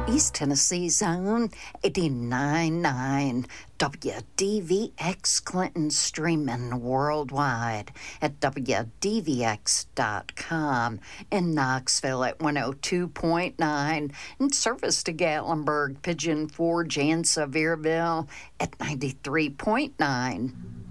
East Tennessee's own 89.9 WDVX Clinton, streaming worldwide at WDVX.com, in Knoxville at 102.9, and service to Gatlinburg, Pigeon Forge, and Sevierville at 93.9.